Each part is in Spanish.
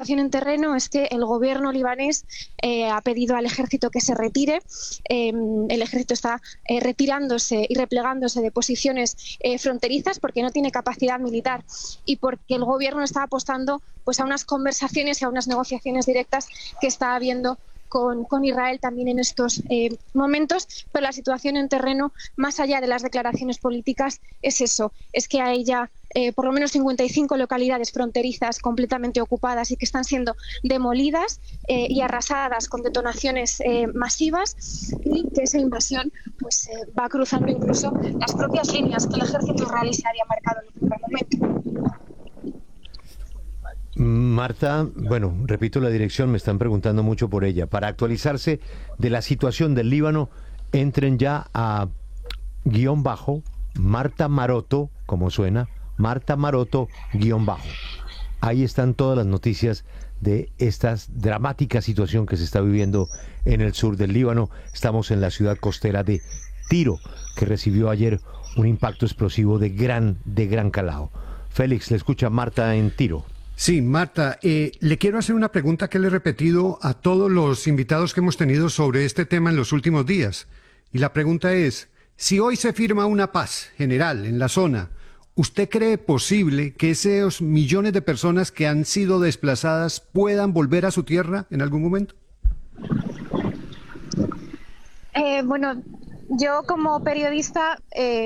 situación en terreno es que el gobierno libanés ha pedido al ejército que se retire. El ejército está retirándose y replegándose de posiciones fronterizas porque no tiene capacidad militar y porque el gobierno está apostando pues a unas conversaciones y a unas negociaciones directas que está habiendo con Israel también en estos momentos, pero la situación en terreno, más allá de las declaraciones políticas, es eso, es que hay ya por lo menos 55 localidades fronterizas completamente ocupadas y que están siendo demolidas y arrasadas con detonaciones masivas, y que esa invasión pues va cruzando incluso las propias líneas que el ejército israelí se había marcado en el primer momento. Marta, bueno, repito la dirección, me están preguntando mucho por ella. Para actualizarse de la situación del Líbano, entren ya a _ Marta Maroto, como suena, Marta Maroto _ Ahí están todas las noticias de esta dramática situación que se está viviendo en el sur del Líbano. Estamos en la ciudad costera de Tiro, que recibió ayer un impacto explosivo de gran calado. Félix, le escucha Marta en Tiro. Sí, Marta, le quiero hacer una pregunta que le he repetido a todos los invitados que hemos tenido sobre este tema en los últimos días. Y la pregunta es, si hoy se firma una paz general en la zona, ¿usted cree posible que esos millones de personas que han sido desplazadas puedan volver a su tierra en algún momento? Bueno, yo como periodista,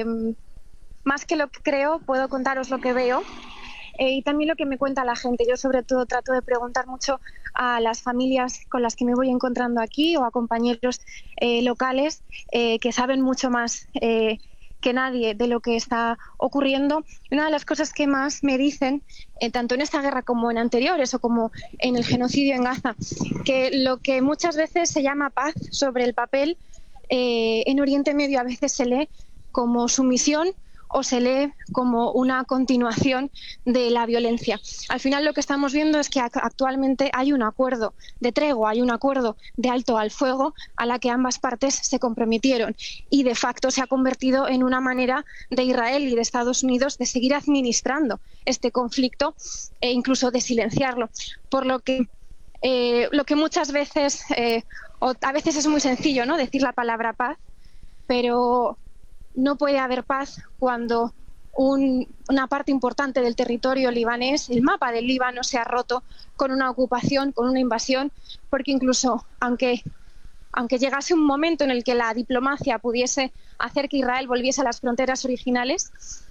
más que lo que creo, puedo contaros lo que veo. Y también lo que me cuenta la gente. Yo sobre todo trato de preguntar mucho a las familias con las que me voy encontrando aquí o a compañeros locales que saben mucho más que nadie de lo que está ocurriendo. Una de las cosas que más me dicen, tanto en esta guerra como en anteriores o como en el genocidio en Gaza, que lo que muchas veces se llama paz sobre el papel, en Oriente Medio a veces se lee como sumisión o se lee como una continuación de la violencia. Al final lo que estamos viendo es que actualmente hay un acuerdo de tregua, hay un acuerdo de alto al fuego a la que ambas partes se comprometieron y de facto se ha convertido en una manera de Israel y de Estados Unidos de seguir administrando este conflicto e incluso de silenciarlo. Por lo que muchas veces, o a veces es muy sencillo, ¿no?, decir la palabra paz, pero no puede haber paz cuando una parte importante del territorio libanés, el mapa del Líbano, se ha roto con una ocupación, con una invasión, porque incluso aunque llegase un momento en el que la diplomacia pudiese hacer que Israel volviese a las fronteras originales,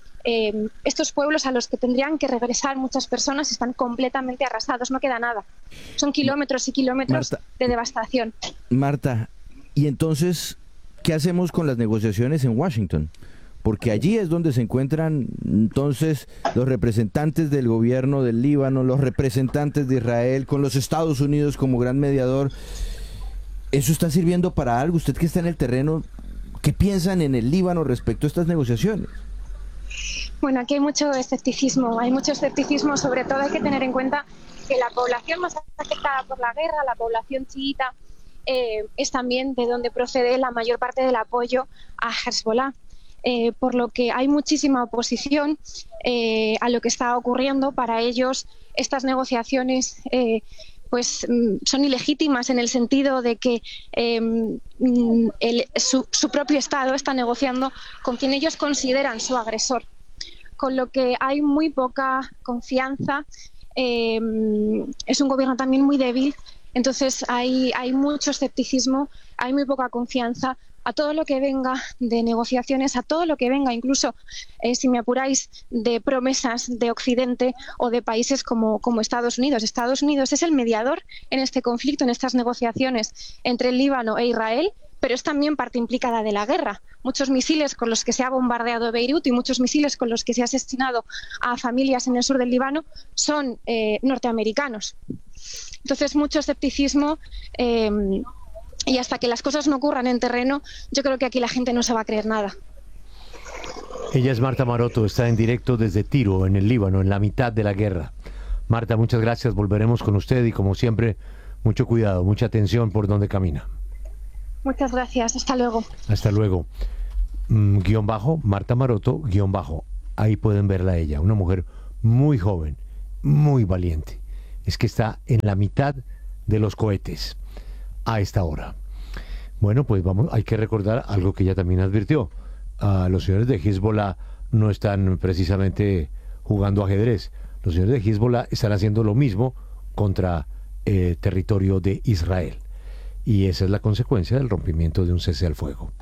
estos pueblos a los que tendrían que regresar muchas personas están completamente arrasados, no queda nada. Son kilómetros y kilómetros de devastación. Marta, y entonces, ¿qué hacemos con las negociaciones en Washington? Porque allí es donde se encuentran entonces los representantes del gobierno del Líbano, los representantes de Israel, con los Estados Unidos como gran mediador. ¿Eso está sirviendo para algo? Usted que está en el terreno, ¿qué piensan en el Líbano respecto a estas negociaciones? Bueno, aquí hay mucho escepticismo, sobre todo hay que tener en cuenta que la población más afectada por la guerra, la población chiita, es también de donde procede la mayor parte del apoyo a Hezbollah, por lo que hay muchísima oposición a lo que está ocurriendo. Para ellos estas negociaciones son ilegítimas en el sentido de que su propio Estado está negociando con quien ellos consideran su agresor, con lo que hay muy poca confianza. Es un gobierno también muy débil. Entonces hay mucho escepticismo, hay muy poca confianza a todo lo que venga de negociaciones, a todo lo que venga, incluso, si me apuráis, de promesas de Occidente o de países como Estados Unidos. Estados Unidos es el mediador en este conflicto, en estas negociaciones entre el Líbano e Israel, pero es también parte implicada de la guerra. Muchos misiles con los que se ha bombardeado Beirut y muchos misiles con los que se ha asesinado a familias en el sur del Líbano son norteamericanos. Entonces, mucho escepticismo y hasta que las cosas no ocurran en terreno, yo creo que aquí la gente no se va a creer nada. Ella es Marta Maroto, está en directo desde Tiro, en el Líbano, en la mitad de la guerra. Marta, muchas gracias, volveremos con usted y como siempre, mucho cuidado, mucha atención por donde camina. Muchas gracias, hasta luego. Hasta luego. Marta Maroto, ahí pueden verla a ella, una mujer muy joven, muy valiente, es que está en la mitad de los cohetes a esta hora. Bueno, pues hay que recordar algo que ella también advirtió. Los señores de Hezbollah no están precisamente jugando ajedrez. Los señores de Hezbollah están haciendo lo mismo contra territorio de Israel. Y esa es la consecuencia del rompimiento de un cese al fuego.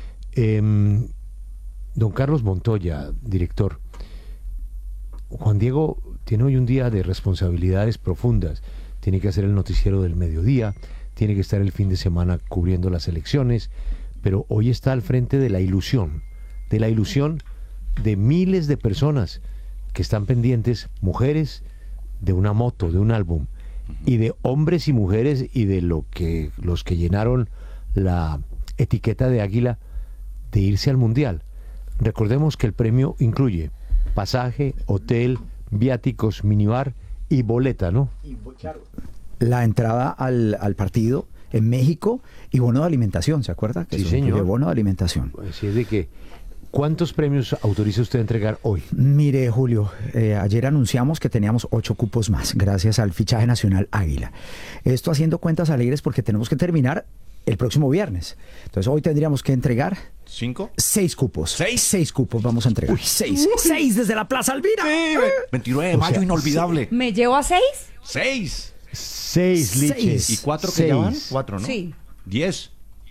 Don Carlos Montoya, director, Juan Diego tiene hoy un día de responsabilidades profundas. Tiene que hacer el noticiero del mediodía, tiene que estar el fin de semana cubriendo las elecciones, pero hoy está al frente de la ilusión de miles de personas que están pendientes, mujeres, de una moto, de un álbum, y de hombres y mujeres y de los que llenaron la etiqueta de águila de irse al Mundial. Recordemos que el premio incluye pasaje, hotel, viáticos, minibar y boleta, ¿no? La entrada al partido en México y bono de alimentación, ¿se acuerda? Que Sí, eso señor. incluye bono de alimentación. Así es de que, ¿cuántos premios autoriza usted a entregar hoy? Mire, Julio, ayer anunciamos que teníamos 8 cupos más, gracias al fichaje nacional Águila. Esto haciendo cuentas alegres porque tenemos que terminar el próximo viernes. Entonces hoy tendríamos que entregar 5. 6 cupos. ¿Seis? 6 cupos vamos a entregar. 6. 6 desde la Plaza Alvira. 29 de mayo, inolvidable. ¿Me llevo a 6? 6. 6 liches. ¿Y 4 que llevan? Seis. 4, ¿no? Sí. 10.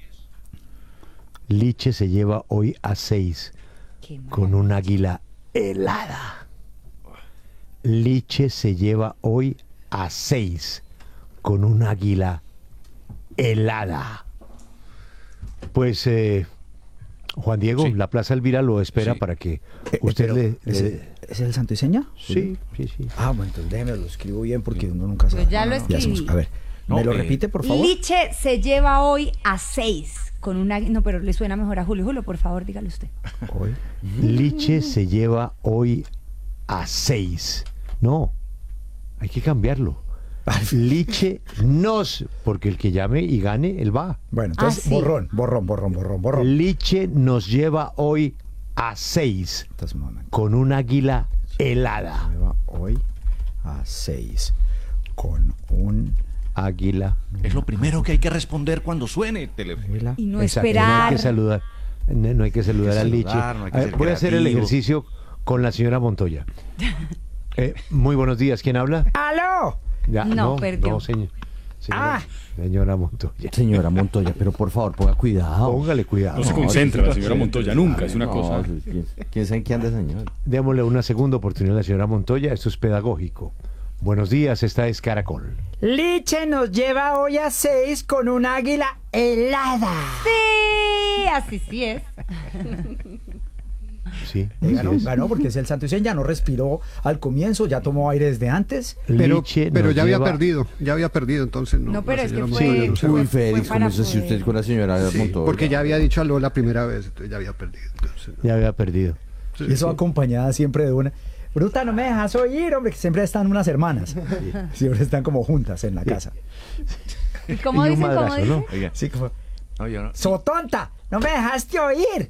Liche se lleva hoy a 6 Qué mal. con un águila helada. Liche se lleva hoy a 6 con un águila helada. Pues Juan Diego, Sí. la Plaza Elvira lo espera Sí. para que usted le... ¿Es el santo y seña? Sí, sí, sí. Ah, bueno, entonces déjeme, lo escribo bien porque uno nunca sabe. Yo ya lo escribí. hacemos. A ver, No, ¿me lo repite, por favor? Liche se lleva hoy a 6 con una... No, pero le suena mejor a Julio. Julio, por favor, dígale usted. Hoy. Liche se lleva hoy a 6. No, hay que cambiarlo. Liche nos, porque el que llame y gane, él va. Bueno, entonces, sí. borrón. Liche nos lleva hoy a 6 Entonces, un momento. con un águila helada. Me va hoy a 6 con un Águila. Es lo primero que hay que responder cuando suene el teléfono. águila. Y no Exacto, esperar. No hay que saludar. No hay que saludar al Liche. saludar, no hay que A ver, ser voy a hacer el creativo. ejercicio con la señora Montoya. Muy buenos días. ¿Quién habla? ¡Aló! Ya, No, perdió. No, señora Montoya. Señora Montoya, pero por favor, ponga cuidado. Póngale cuidado. No se concentra la señora Montoya, nunca, es una cosa. ¿Quién sabe en qué anda, señor? Démosle una segunda oportunidad a la señora Montoya. Esto es pedagógico. Buenos días, esta es Caracol. Liche nos lleva hoy a 6 con un águila helada. Sí, así sí es. Sí, Ganó, así es. ganó porque es el santo y seña, no respiró al comienzo, ya tomó aire desde antes. Pero Liche ya nos había lleva- perdido, entonces no. No, pero la es que señora fue- Montoya no se va. Uy, fue Félix, para ¿cómo es así poder- usted con la señora Sí, Montoya? porque ya había dicho aló la primera vez, entonces ya había perdido. Entonces, no. Ya había perdido. Y eso acompañada siempre de una. Bruta, no me dejas oír, hombre, que siempre están unas hermanas. Siempre están como juntas en la casa. ¿Y cómo Y un dicen? ¿Cómo madrazo, dicen? ¿no? Oiga, Sí, como, no, yo no. ¡Sotonta! ¡No me dejaste oír!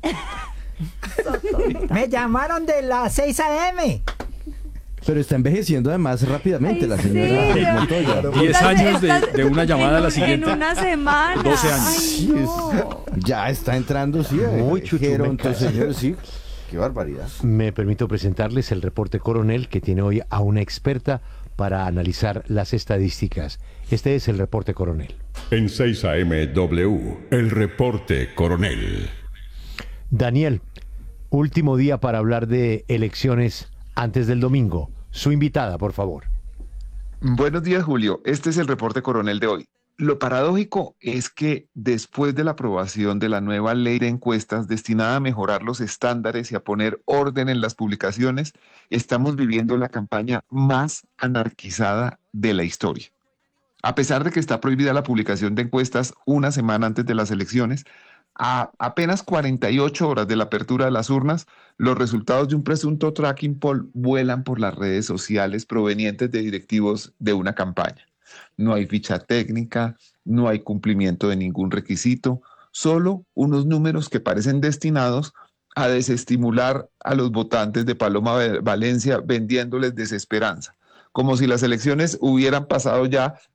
Me llamaron de las 6 a.m. Pero está envejeciendo además rápidamente Ay, la señora sí. Montoya. 10 años de una llamada a la En siguiente. una semana. 12 años. Ay, no. Ya está entrando, sí. Muy Geronto, chuchumeca. señor, sí. Qué barbaridad. Me permito presentarles el reporte coronel que tiene hoy a una experta para analizar las estadísticas. Este es el reporte coronel. En 6 AM W, el reporte coronel. Daniel, último día para hablar de elecciones antes del domingo. Su invitada, por favor. Buenos días, Julio. Este es el reporte coronel de hoy. Lo paradójico es que después de la aprobación de la nueva ley de encuestas destinada a mejorar los estándares y a poner orden en las publicaciones, estamos viviendo la campaña más anarquizada de la historia. A pesar de que está prohibida la publicación de encuestas una semana antes de las elecciones, a apenas 48 horas de la apertura de las urnas, los resultados de un presunto tracking poll vuelan por las redes sociales provenientes de directivos de una campaña. No hay ficha técnica, no hay cumplimiento de ningún requisito, solo unos números que parecen destinados a desestimular a los votantes de Paloma Valencia vendiéndoles desesperanza, como si las elecciones hubieran pasado ya